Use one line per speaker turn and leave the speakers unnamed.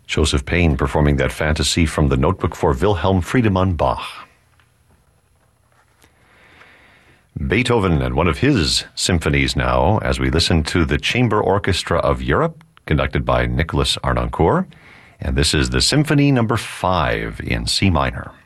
Joseph Payne performing that fantasy from the notebook for Wilhelm Friedemann Bach. Beethoven and one of his symphonies now, as we listen to the Chamber Orchestra of Europe, conducted by Nicholas Arnoncourt. And this is the Symphony No. 5 in C minor.